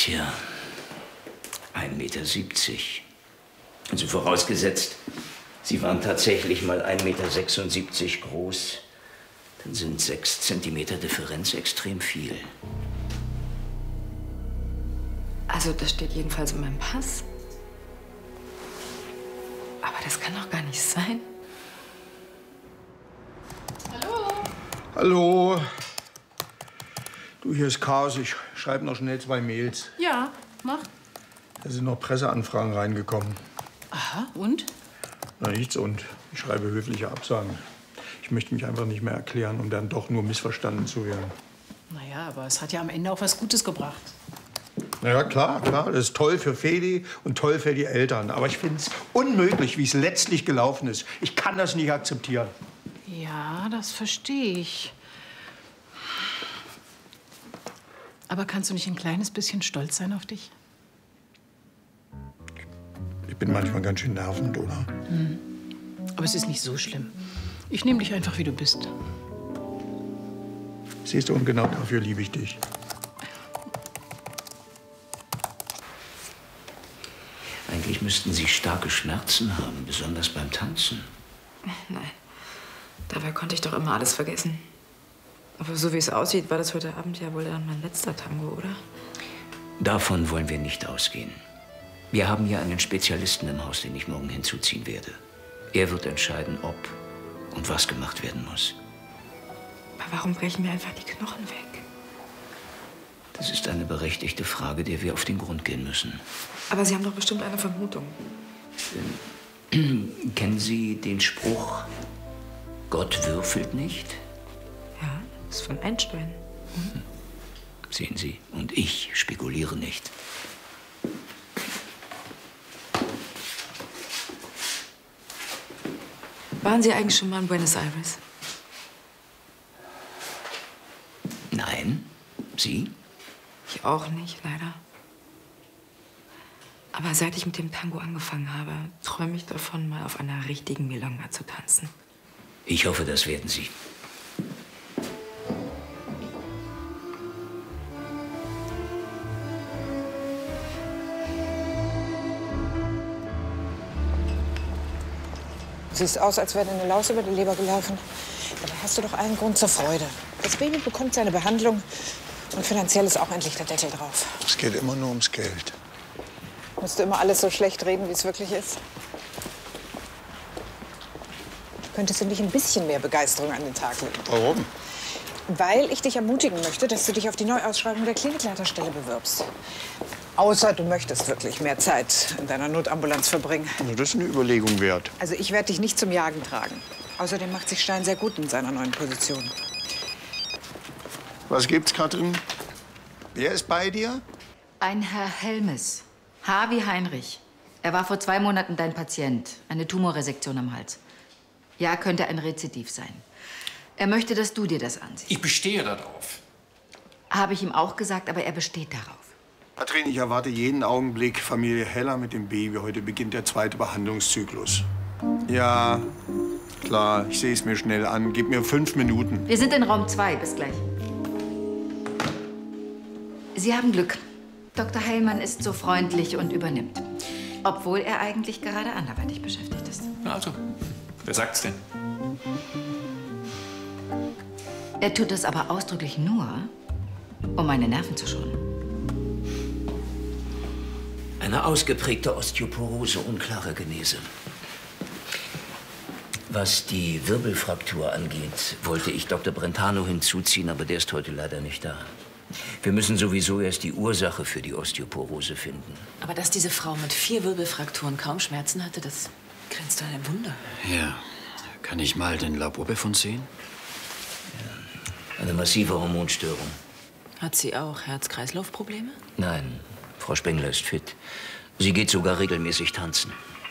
Tja, 1,70 Meter. Also vorausgesetzt, Sie waren tatsächlich mal 1,76 Meter groß, dann sind 6 Zentimeter Differenz extrem viel. Also das steht jedenfalls in meinem Pass. Aber das kann doch gar nicht sein. Hallo? Hallo. Du, hier ist Chaos. Ich schreibe noch schnell 2 Mails. Ja, mach. Da sind noch Presseanfragen reingekommen. Aha, und? Na, nichts und. Ich schreibe höfliche Absagen. Ich möchte mich einfach nicht mehr erklären, um dann doch nur missverstanden zu werden. Naja, aber es hat ja am Ende auch was Gutes gebracht. Na ja, klar. Das ist toll für Feli und toll für die Eltern. Aber ich finde es unmöglich, wie es letztlich gelaufen ist. Ich kann das nicht akzeptieren. Ja, das verstehe ich. Aber kannst du nicht ein kleines bisschen stolz sein auf dich? Ich bin manchmal ganz schön nervend, oder? Aber es ist nicht so schlimm. Ich nehme dich einfach, wie du bist. Siehst du, und genau dafür liebe ich dich. Eigentlich müssten Sie starke Schmerzen haben, besonders beim Tanzen. Nein. Dabei konnte ich doch immer alles vergessen. Aber so wie es aussieht, war das heute Abend ja wohl dann mein letzter Tango, oder? Davon wollen wir nicht ausgehen. Wir haben hier einen Spezialisten im Haus, den ich morgen hinzuziehen werde. Er wird entscheiden, ob und was gemacht werden muss. Aber warum brechen mir einfach die Knochen weg? Das ist eine berechtigte Frage, der wir auf den Grund gehen müssen. Aber Sie haben doch bestimmt eine Vermutung. Kennen Sie den Spruch, Gott würfelt nicht? Ja, das ist von Einstein. Sehen Sie, und ich spekuliere nicht. Waren Sie eigentlich schon mal in Buenos Aires? Nein. Sie? Ich auch nicht, leider. Aber seit ich mit dem Tango angefangen habe, träume ich davon, mal auf einer richtigen Milonga zu tanzen. Ich hoffe, das werden Sie. Siehst aus, als wäre dir eine Laus über die Leber gelaufen. Dabei hast du doch allen Grund zur Freude. Das Baby bekommt seine Behandlung und finanziell ist auch endlich der Deckel drauf. Es geht immer nur ums Geld. Musst du immer alles so schlecht reden, wie es wirklich ist? Könntest du nicht ein bisschen mehr Begeisterung an den Tag legen? Warum? Weil ich dich ermutigen möchte, dass du dich auf die Neuausschreibung der Klinikleiterstelle bewirbst. Außer du möchtest wirklich mehr Zeit in deiner Notambulanz verbringen. Also das ist eine Überlegung wert. Also ich werde dich nicht zum Jagen tragen. Außerdem macht sich Stein sehr gut in seiner neuen Position. Was gibt's, Katrin? Wer ist bei dir? Ein Herr Helmes. H. wie Heinrich. Er war vor 2 Monaten dein Patient. Eine Tumorresektion am Hals. Ja, könnte ein Rezidiv sein. Er möchte, dass du dir das ansiehst. Ich bestehe darauf. Habe ich ihm auch gesagt, aber er besteht darauf. Katrin, ich erwarte jeden Augenblick Familie Heller mit dem Baby. Heute beginnt der 2. Behandlungszyklus. Ja, klar, ich sehe es mir schnell an. Gib mir 5 Minuten. Wir sind in Raum 2. Bis gleich. Sie haben Glück. Dr. Heilmann ist so freundlich und übernimmt. Obwohl er eigentlich gerade anderweitig beschäftigt ist. Also, wer sagt's denn? Er tut es aber ausdrücklich nur, um meine Nerven zu schonen. Eine ausgeprägte Osteoporose, unklare Genese. Was die Wirbelfraktur angeht, wollte ich Dr. Brentano hinzuziehen, aber der ist heute leider nicht da. Wir müssen sowieso erst die Ursache für die Osteoporose finden. Aber dass diese Frau mit 4 Wirbelfrakturen kaum Schmerzen hatte, das grenzt an ein Wunder. Ja. Kann ich mal den Laborbefund sehen? Ja. Eine massive Hormonstörung. Hat sie auch Herz-Kreislauf-Probleme? Nein, Frau Spengler ist fit. Sie geht sogar regelmäßig tanzen.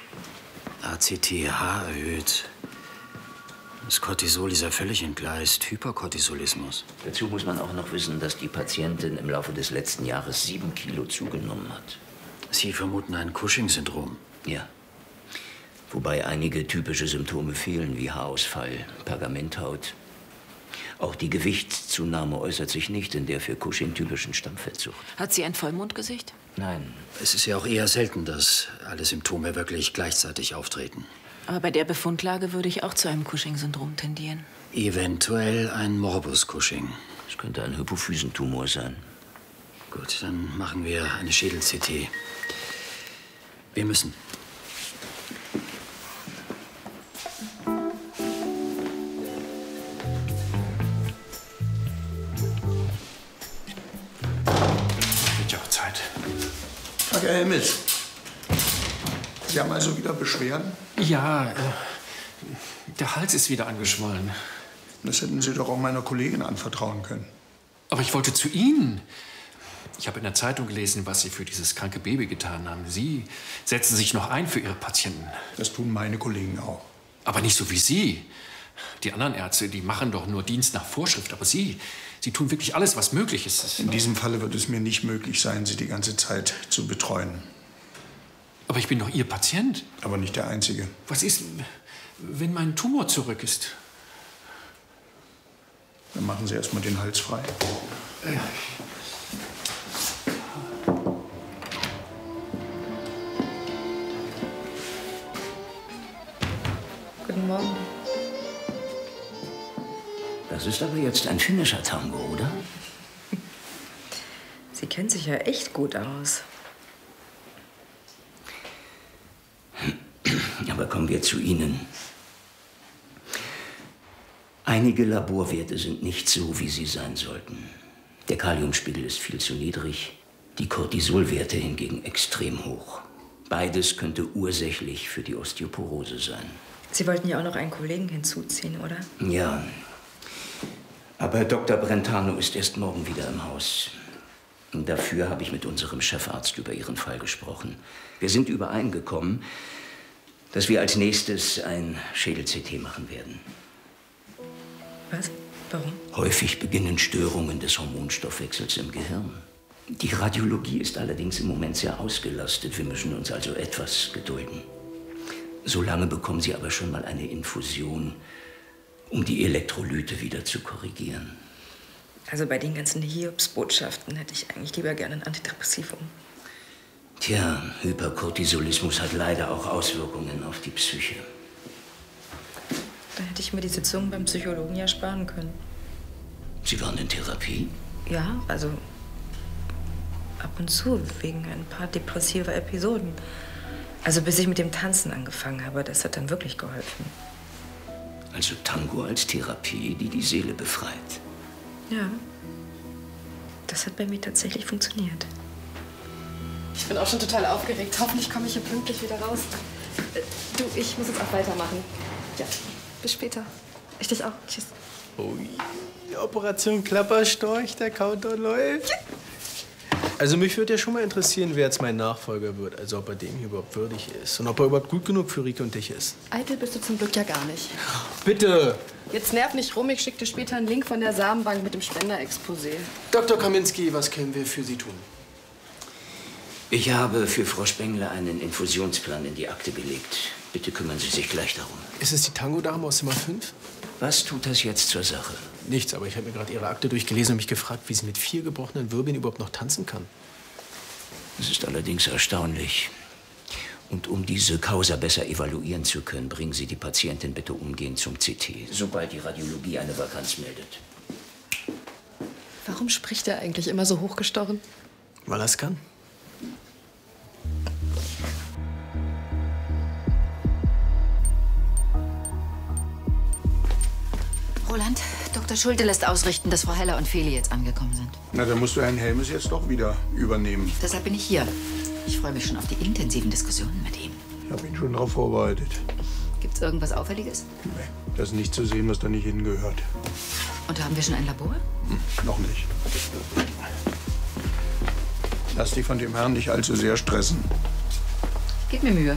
ACTH erhöht. Das Cortisol ist ja völlig entgleist. Hypercortisolismus. Dazu muss man auch noch wissen, dass die Patientin im Laufe des letzten Jahres 7 Kilo zugenommen hat. Sie vermuten ein Cushing-Syndrom. Ja. Wobei einige typische Symptome fehlen, wie Haarausfall, Pergamenthaut. Auch die Gewichtszunahme äußert sich nicht in der für Cushing typischen Stammfettsucht. Hat sie ein Vollmondgesicht? Nein. Es ist ja auch eher selten, dass alle Symptome wirklich gleichzeitig auftreten. Aber bei der Befundlage würde ich auch zu einem Cushing-Syndrom tendieren. Eventuell ein Morbus Cushing. Es könnte ein Hypophysentumor sein. Gut, dann machen wir eine Schädel-CT. Wir müssen. Wird ja auch Zeit. Tag, Herr Helmes. Sie haben also wieder Beschwerden? Ja, der Hals ist wieder angeschwollen. Das hätten Sie doch auch meiner Kollegin anvertrauen können. Aber ich wollte zu Ihnen. Ich habe in der Zeitung gelesen, was Sie für dieses kranke Baby getan haben. Sie setzen sich noch ein für Ihre Patienten. Das tun meine Kollegen auch. Aber nicht so wie Sie. Die anderen Ärzte, die machen doch nur Dienst nach Vorschrift. Aber Sie tun wirklich alles, was möglich ist. In diesem Falle wird es mir nicht möglich sein, Sie die ganze Zeit zu betreuen. Aber ich bin doch Ihr Patient. Aber nicht der Einzige. Was ist, wenn mein Tumor zurück ist? Dann machen Sie erst mal den Hals frei. Guten Morgen. Das ist aber jetzt ein finnischer Tango, oder? Sie kennt sich ja echt gut aus. Aber kommen wir zu Ihnen. Einige Laborwerte sind nicht so, wie sie sein sollten. Der Kaliumspiegel ist viel zu niedrig, die Cortisolwerte hingegen extrem hoch. Beides könnte ursächlich für die Osteoporose sein. Sie wollten ja auch noch einen Kollegen hinzuziehen, oder? Ja, aber Herr Dr. Brentano ist erst morgen wieder im Haus. Und dafür habe ich mit unserem Chefarzt über Ihren Fall gesprochen. Wir sind übereingekommen, dass wir als nächstes ein Schädel-CT machen werden. Was? Warum? Häufig beginnen Störungen des Hormonstoffwechsels im Gehirn. Die Radiologie ist allerdings im Moment sehr ausgelastet. Wir müssen uns also etwas gedulden. Solange bekommen Sie aber schon mal eine Infusion, um die Elektrolyte wieder zu korrigieren. Also bei den ganzen Hiobsbotschaften hätte ich eigentlich lieber gerne ein Antidepressivum. Tja, Hyperkortisolismus hat leider auch Auswirkungen auf die Psyche. Dann hätte ich mir die Sitzungen beim Psychologen ja sparen können. Sie waren in Therapie? Ja, also ab und zu, wegen ein paar depressiver Episoden. Also bis ich mit dem Tanzen angefangen habe, das hat dann wirklich geholfen. Also Tango als Therapie, die die Seele befreit. Ja, das hat bei mir tatsächlich funktioniert. Ich bin auch schon total aufgeregt. Hoffentlich komme ich hier pünktlich wieder raus. Du, ich muss jetzt auch weitermachen. Ja, bis später. Ich dich auch. Tschüss. Oh, die Operation Klapperstorch, der Countdown läuft. Also mich würde ja schon mal interessieren, wer jetzt mein Nachfolger wird. Also ob er dem hier überhaupt würdig ist. Und ob er überhaupt gut genug für Rike und dich ist. Eitel bist du zum Glück ja gar nicht. Bitte! Jetzt nerv nicht rum. Ich schicke dir später einen Link von der Samenbank mit dem Spenderexposé. Dr. Kaminski, was können wir für Sie tun? Ich habe für Frau Spengler einen Infusionsplan in die Akte gelegt. Bitte kümmern Sie sich gleich darum. Ist es die Tango-Dame aus Zimmer 5? Was tut das jetzt zur Sache? Nichts, aber ich habe mir gerade Ihre Akte durchgelesen und mich gefragt, wie sie mit 4 gebrochenen Wirbeln überhaupt noch tanzen kann. Das ist allerdings erstaunlich. Und um diese Causa besser evaluieren zu können, bringen Sie die Patientin bitte umgehend zum CT, sobald die Radiologie eine Vakanz meldet. Warum spricht er eigentlich immer so hochgestochen? Weil er es kann. Roland, Dr. Schulte lässt ausrichten, dass Frau Heller und Feli jetzt angekommen sind. Na, dann musst du Herrn Helmes jetzt doch wieder übernehmen. Deshalb bin ich hier. Ich freue mich schon auf die intensiven Diskussionen mit ihm. Ich habe ihn schon darauf vorbereitet. Gibt's irgendwas Auffälliges? Nee, das ist nicht zu sehen, was da nicht hingehört. Und haben wir schon ein Labor? Noch nicht. Lass dich von dem Herrn nicht allzu sehr stressen. Gib mir Mühe.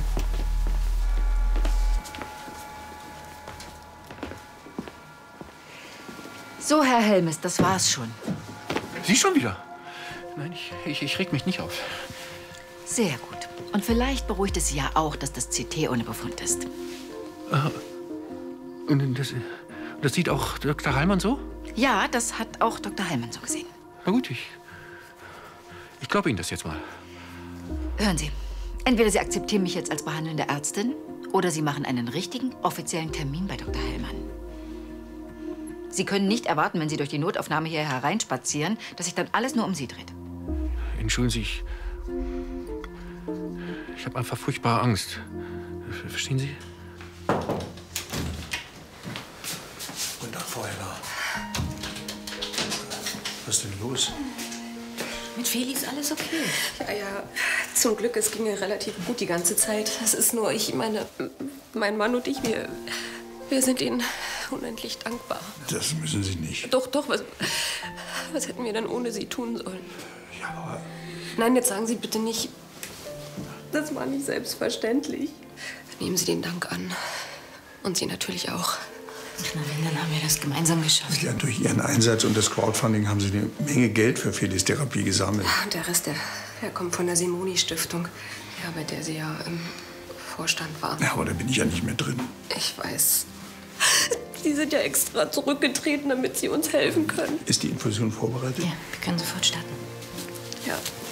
So, Herr Helmes, das war's schon. Sie schon wieder? Nein, ich reg mich nicht auf. Sehr gut. Und vielleicht beruhigt es Sie ja auch, dass das CT ohne Befund ist. Und das sieht auch Dr. Heilmann so? Ja, das hat auch Dr. Heilmann so gesehen. Na gut, ich glaube Ihnen das jetzt mal. Hören Sie, entweder Sie akzeptieren mich jetzt als behandelnde Ärztin oder Sie machen einen richtigen, offiziellen Termin bei Dr. Heilmann. Sie können nicht erwarten, wenn Sie durch die Notaufnahme hier hereinspazieren, dass sich dann alles nur um Sie dreht. Entschuldigen Sie, ich habe einfach furchtbare Angst. Verstehen Sie? Guten Tag, Frau Heller. Was ist denn los? Mit Feli ist alles okay. Ja, zum Glück, es ging ja relativ gut die ganze Zeit. Es ist nur, mein Mann und ich, wir sind Ihnen unendlich dankbar. Das müssen Sie nicht. Doch, was hätten wir denn ohne Sie tun sollen? Ja, aber... Nein, jetzt sagen Sie bitte nicht, das war nicht selbstverständlich. Nehmen Sie den Dank an. Und Sie natürlich auch. Na, wenn, dann haben wir das gemeinsam geschafft. Ja, durch Ihren Einsatz und das Crowdfunding haben Sie eine Menge Geld für Felis Therapie gesammelt. Und der Rest, der kommt von der Simoni-Stiftung, ja, bei der Sie ja im Vorstand waren. Ja, aber da bin ich ja nicht mehr drin. Ich weiß. Sie sind ja extra zurückgetreten, damit Sie uns helfen können. Ist die Infusion vorbereitet? Ja, wir können sofort starten. Ja.